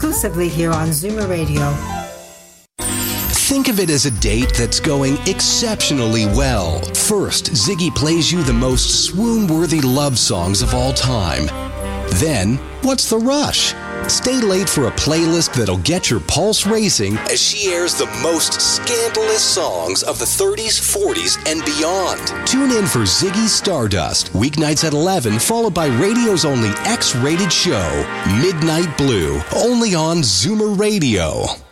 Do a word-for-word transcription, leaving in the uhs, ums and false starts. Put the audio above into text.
exclusively here on Zoomer Radio. Think of it as a date that's going exceptionally well. First, Ziggy plays you the most swoon-worthy love songs of all time. Then, what's the rush? Stay late for a playlist that'll get your pulse racing as she airs the most scandalous songs of the thirties, forties, and beyond. Tune in for Ziggy Stardust, weeknights at eleven, followed by radio's only X-rated show, Midnight Blue, only on Zoomer Radio.